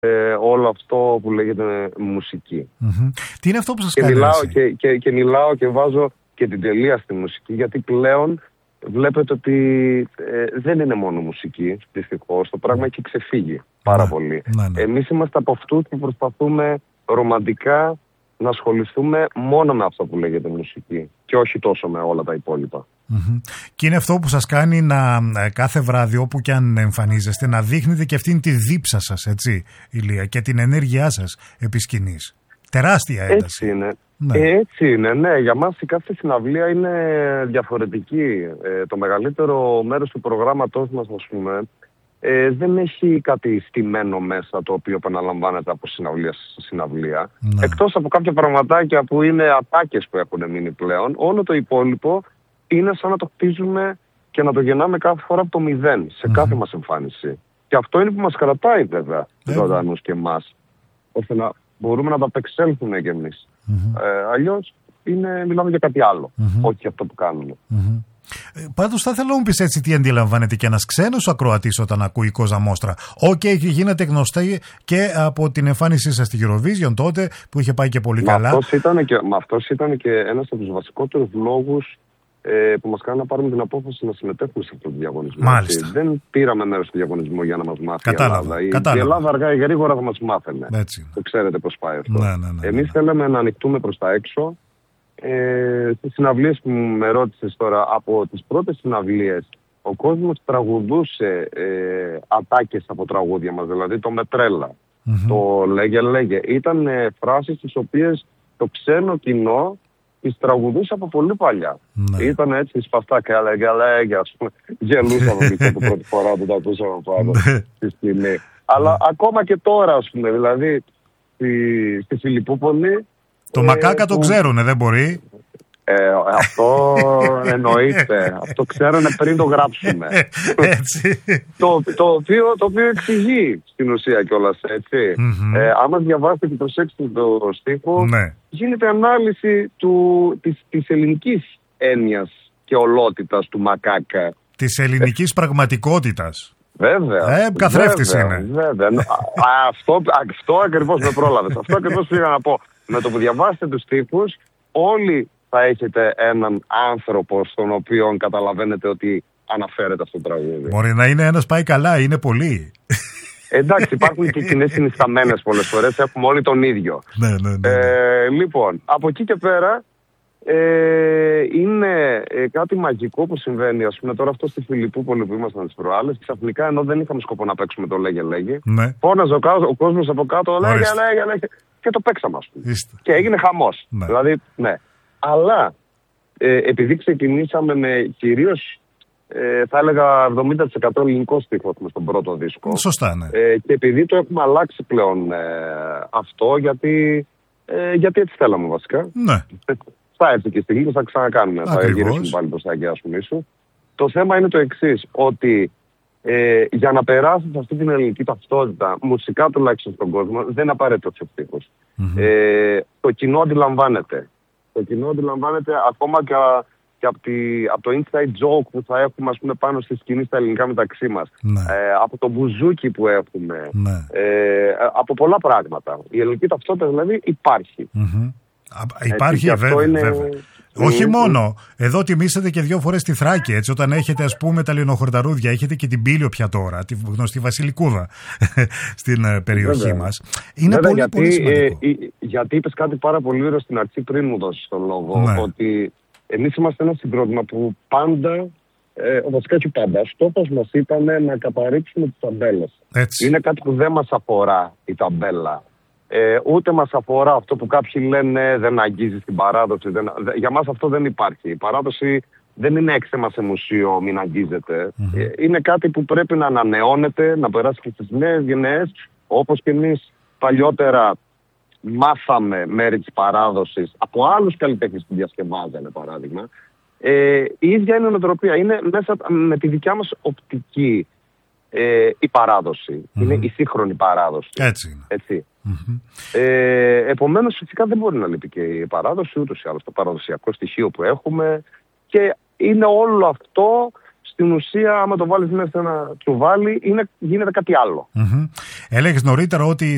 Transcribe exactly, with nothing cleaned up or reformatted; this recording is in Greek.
ε, όλο αυτό που λέγεται μουσική. Mm-hmm. Τι είναι αυτό που σας και κάνει μιλάω, και, και, και μιλάω και βάζω και την τελεία στη μουσική, γιατί πλέον βλέπετε ότι ε, δεν είναι μόνο μουσική, δυστυχώς. Το πράγμα έχει ξεφύγει πάρα ναι, πολύ. Ναι, ναι. Εμείς είμαστε από αυτούς που προσπαθούμε ρομαντικά να ασχοληθούμε μόνο με αυτό που λέγεται μουσική και όχι τόσο με όλα τα υπόλοιπα. Mm-hmm. Και είναι αυτό που σας κάνει να κάθε βράδυ, όπου και αν εμφανίζεστε, να δείχνετε και αυτήν τη δίψα σας, έτσι, Ηλία, και την ενέργειά σας επί σκηνής. Τεράστια ένταση. Έτσι είναι. Ναι. Έτσι είναι, ναι. Για μας η κάθε συναυλία είναι διαφορετική. Ε, το μεγαλύτερο μέρος του προγράμματός μας, ας πούμε, ε, δεν έχει κάτι στημένο μέσα το οποίο επαναλαμβάνεται από συναυλία σε συναυλία. Ναι. Εκτός από κάποια πραγματάκια που είναι ατάκες που έχουν μείνει πλέον, όλο το υπόλοιπο είναι σαν να το χτίζουμε και να το γεννάμε κάθε φορά από το μηδέν, σε mm-hmm. κάθε μας εμφάνιση. Και αυτό είναι που μας κρατάει βέβαια τους ζωντανούς και εμάς, ώστε να μπορούμε να τα απεξέλθουμε κι εμείς. Mm-hmm. Ε, αλλιώς είναι, μιλάμε για κάτι άλλο, mm-hmm. όχι για αυτό που κάνουμε. Mm-hmm. Ε, πάντως θα ήθελα να μου πεις έτσι τι αντιλαμβάνεται και ένας ξένος ακροατής όταν ακούει Κόζα Μόστρα. Οκ, okay, γίνεται γνωστή και από την εμφάνισή σας στη Eurovision τότε που είχε πάει και πολύ μα καλά. Αυτός ήταν και, μα αυτός ήταν και ένας από τους βασικότερους λόγους ε, που μας κάνει να πάρουμε την απόφαση να συμμετέχουμε σε αυτό το διαγωνισμό. Μάλιστα. Δεν πήραμε μέρος στο διαγωνισμό για να μας μάθει Κατάλαβα. η Ελλάδα. Κατάλαβα. Η Ελλάδα αργά ή γρήγορα θα μας μάθαινε. Έτσι. Το ξέρετε πώς πάει αυτό. Ναι, ναι, ναι, ναι. Εμείς θέλαμε να ανοιχτούμε προς τα έξω. Ε, στις συναυλίες που με ρώτησες τώρα, από τις πρώτες συναυλίες ο κόσμος τραγουδούσε ε, ατάκες από τραγούδια μας, δηλαδή το «Μετρέλα», mm-hmm. το «Λέγε λέγε». Ήταν ε, φράσεις τις οποίες το ξένο κοινό τις τραγουδούσε από πολύ παλιά. Ναι. Ήταν έτσι σπαστά και «Λέγε λέγε», ας πούμε. Γελούσαμε εμείς από πρώτη φορά που τα ακούσαμε πάνω στη σκηνή. Αλλά ακόμα και τώρα, ας πούμε, δηλαδή στη, στη Φιλιππούπολη. Το ε, μακάκα το που... ξέρουνε, δεν μπορεί. Ε, αυτό εννοείται. Αυτό ξέρουνε πριν το γράψουμε. Έτσι. το, το, οποίο, το οποίο εξηγεί στην ουσία κιόλας, έτσι. Mm-hmm. Ε, άμα διαβάσετε και προσέξετε το στίχο, ναι. γίνεται ανάλυση του, της, της ελληνικής έννοιας και ολότητας του μακάκα. Της ελληνικής ε, πραγματικότητας. Βέβαια. Ε, καθρέφτης βέβαια, είναι. Βέβαια. Α, αυτό, αυτό ακριβώς με πρόλαβες. Αυτό ακριβώς πήγα να πω. Με το που διαβάσετε τους στίχους, όλοι θα έχετε έναν άνθρωπο στον οποίο καταλαβαίνετε ότι αναφέρεται αυτό το τραγούδι. Μπορεί να είναι ένας πάει καλά, είναι πολλοί. Εντάξει, υπάρχουν και κοινές συνισταμένες πολλές φορές, έχουμε όλοι τον ίδιο. Ναι, ναι, ναι. Ε, λοιπόν, από εκεί και πέρα ε, είναι ε, κάτι μαγικό που συμβαίνει. Ας πούμε τώρα αυτό στη Φιλιππούπολη που ήμασταν τις προάλλες, ξαφνικά ενώ δεν είχαμε σκοπό να παίξουμε το «Λέγε λέγε», ναι. φώναζε ο, ο κόσμος από κάτω «Λέγε λέγε λέγε» και το παίξαμε, ας πούμε. Είστε. Και έγινε χαμός. Ναι. Δηλαδή, ναι. Αλλά ε, επειδή ξεκινήσαμε με κυρίως, ε, θα έλεγα εβδομήντα τοις εκατό ελληνικό στίχο στον πρώτο δίσκο. Σωστά, ναι. Ε, και επειδή το έχουμε αλλάξει πλέον ε, αυτό, γιατί, ε, γιατί έτσι θέλαμε βασικά. Ναι. Θα έρθει και στιγμή και θα ξανακάνουμε. Ακριβώς. Θα γυρίσουμε πάλι μπροστά και ας πούμε ίσου. Το θέμα είναι το εξής, ότι ε, για να περάσεις αυτή την ελληνική ταυτότητα, μουσικά τουλάχιστον στον κόσμο, δεν είναι απαραίτητο ο στίχος. Mm-hmm. Ε, το κοινό αντιλαμβάνεται. Το κοινό αντιλαμβάνεται ακόμα και, και από, τη, από το inside joke που θα έχουμε, ας πούμε, πάνω στη σκηνή στα ελληνικά μεταξύ μας. Ναι. Ε, από το μπουζούκι που έχουμε. Ναι. Ε, από πολλά πράγματα. Η ελληνική ταυτότητα δηλαδή υπάρχει. Mm-hmm. Υπάρχει, έτσι, βέβαια, είναι... βέβαια. Mm-hmm. Όχι μόνο. Εδώ τιμήσατε και δύο φορές τη Θράκη, έτσι, όταν έχετε, ας πούμε, τα λινοχορταρούδια, έχετε και την Πύλιο πια τώρα, τη γνωστή Βασιλικούδα στην uh, περιοχή βέβαια. Μας. Είναι βέβαια, πολύ, γιατί, πολύ σημαντικό. Ε, ε, γιατί είπες κάτι πάρα πολύ ωραίο στην αρχή πριν μου δώσεις τον λόγο, ναι. ότι εμείς είμαστε ένα συγκρότημα που πάντα, ε, βασικά και πάντα, στόχος μας ήταν να καταρρίψουμε τις ταμπέλες. Έτσι. Είναι κάτι που δεν μας αφορά η ταμπέλα. Ε, ούτε μας αφορά αυτό που κάποιοι λένε δεν αγγίζει στην παράδοση. Δεν... Για μας αυτό δεν υπάρχει. Η παράδοση δεν είναι έξεμα σε μουσείο, μην αγγίζεται. Mm-hmm. Ε, είναι κάτι που πρέπει να ανανεώνεται, να περάσει και στις νέες γενναίες. Όπως και εμείς παλιότερα μάθαμε μέρη της παράδοσης από άλλους καλλιτέχνες που διασκευάζανε, παράδειγμα. Ε, η ίδια είναι η νοοτροπία. Είναι μέσα με τη δικιά μας οπτική ε, η παράδοση. Mm-hmm. Είναι η σύγχρονη παράδοση. Έτσι είναι. Έτσι. Mm-hmm. Ε, επομένως φυσικά δεν μπορεί να λείπει και η παράδοση, ούτως ή άλλως το παραδοσιακό στοιχείο που έχουμε, και είναι όλο αυτό στην ουσία, άμα το βάλεις μέσα σε ένα τσουβάλι, είναι, γίνεται κάτι άλλο. Mm-hmm. Έλεγες νωρίτερα ότι